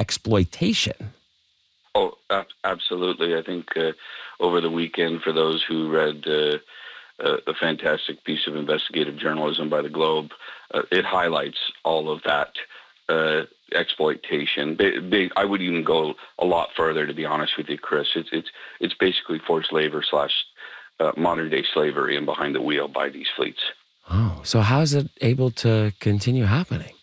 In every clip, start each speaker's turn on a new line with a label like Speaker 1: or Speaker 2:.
Speaker 1: exploitation.
Speaker 2: Oh, absolutely. I think over the weekend, for those who read a fantastic piece of investigative journalism by the Globe, it highlights all of that exploitation. I would even go a lot further, to be honest with you, Chris. It's basically forced labor slash modern day slavery and behind the wheel by these fleets.
Speaker 1: Oh, so how is it able to continue happening?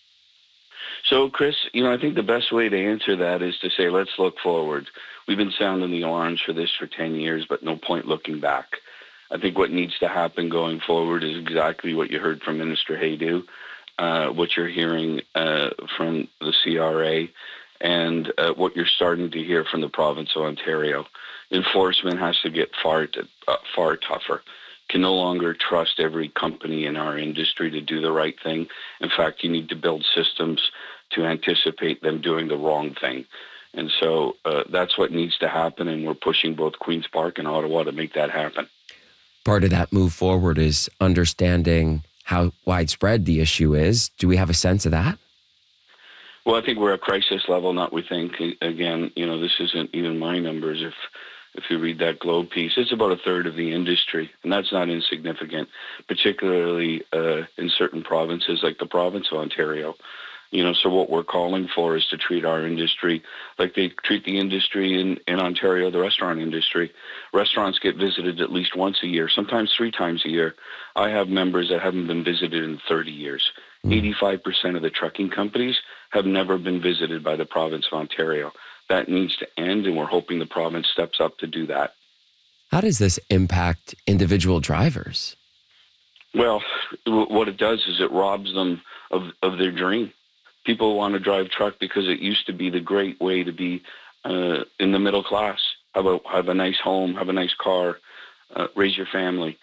Speaker 2: So, Chris, I think the best way to answer that is to say, let's look forward. We've been sounding the alarms for this for 10 years, but no point looking back. I think what needs to happen going forward is exactly what you heard from Minister Haydu, what you're hearing from the CRA, and what you're starting to hear from the province of Ontario. Enforcement has to get far tougher. Can no longer trust every company in our industry to do the right thing. In fact, you need to build systems to anticipate them doing the wrong thing. And so that's what needs to happen, and we're pushing both Queen's Park and Ottawa to make that happen.
Speaker 1: Part of that move forward is understanding how widespread the issue is. Do we have a sense of that?
Speaker 2: Well, I think we're at crisis level, not we think. Again, this isn't even my numbers. If you read that Globe piece, it's about a third of the industry, and that's not insignificant, particularly in certain provinces like the province of Ontario. So what we're calling for is to treat our industry like they treat the industry in Ontario, the restaurant industry. Restaurants get visited at least once a year, sometimes 3 times a year. I have members that haven't been visited in 30 years. 85% of the trucking companies have never been visited by the province of Ontario. That needs to end, and we're hoping the province steps up to do that.
Speaker 1: How does this impact individual drivers?
Speaker 2: Well, what it does is it robs them of their dream. People want to drive truck because it used to be the great way to be in the middle class. Have a nice home, have a nice car, raise your family,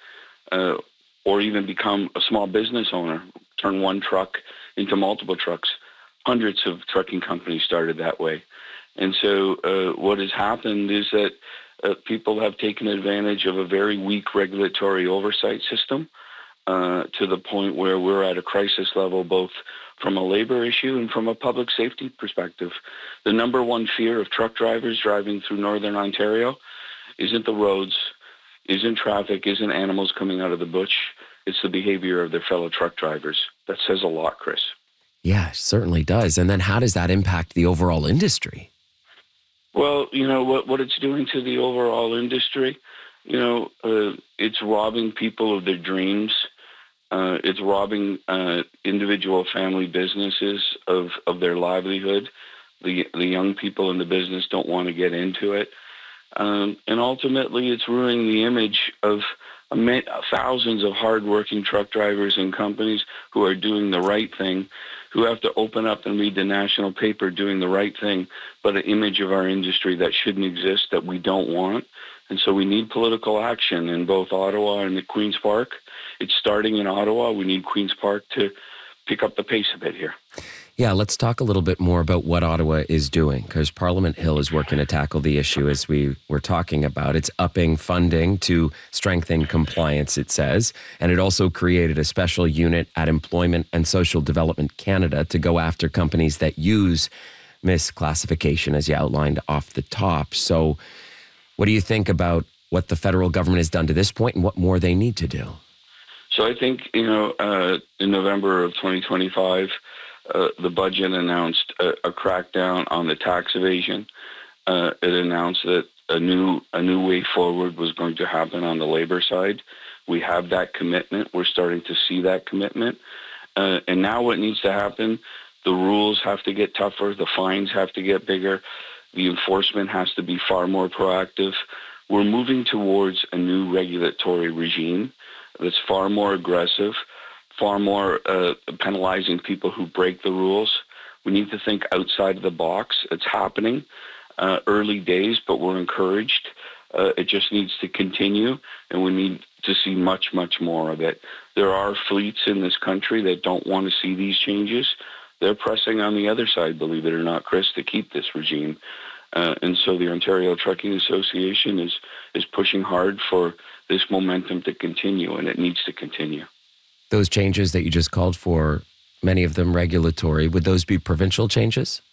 Speaker 2: or even become a small business owner, turn one truck into multiple trucks. Hundreds of trucking companies started that way. And so what has happened is that people have taken advantage of a very weak regulatory oversight system to the point where we're at a crisis level, both from a labor issue and from a public safety perspective. The number one fear of truck drivers driving through Northern Ontario isn't the roads, isn't traffic, isn't animals coming out of the bush. It's the behavior of their fellow truck drivers. That says a lot, Chris.
Speaker 1: Yeah, it certainly does. And then how does that impact the overall industry?
Speaker 2: Well, what it's doing to the overall industry, it's robbing people of their dreams. It's robbing individual family businesses of their livelihood. The young people in the business don't want to get into it. And ultimately, it's ruining the image of thousands of hardworking truck drivers and companies who are doing the right thing, who have to open up and read the national paper doing the right thing, but an image of our industry that shouldn't exist, that we don't want. And so we need political action in both Ottawa and the Queen's Park. It's starting in Ottawa. We need Queen's Park to pick up the pace a bit here.
Speaker 1: Yeah, let's talk a little bit more about what Ottawa is doing, because Parliament Hill is working to tackle the issue as we were talking about. It's upping funding to strengthen compliance, it says, and it also created a special unit at Employment and Social Development Canada to go after companies that use misclassification, as you outlined off the top. So what do you think about what the federal government has done to this point and what more they need to do?
Speaker 2: So I think, in November of 2025, the budget announced a crackdown on the tax evasion. It announced that a new way forward was going to happen on the labor side. We have that commitment. We're starting to see that commitment. And now what needs to happen, the rules have to get tougher. The fines have to get bigger. The enforcement has to be far more proactive. We're moving towards a new regulatory regime that's far more aggressive, far more penalizing people who break the rules. We need to think outside of the box. It's happening. Early days, but we're encouraged. It just needs to continue, and we need to see much, much more of it. There are fleets in this country that don't want to see these changes. They're pressing on the other side, believe it or not, Chris, to keep this regime. And so the Ontario Trucking Association is pushing hard for this momentum to continue, and it needs to continue.
Speaker 1: Those changes that you just called for, many of them regulatory, would those be provincial changes?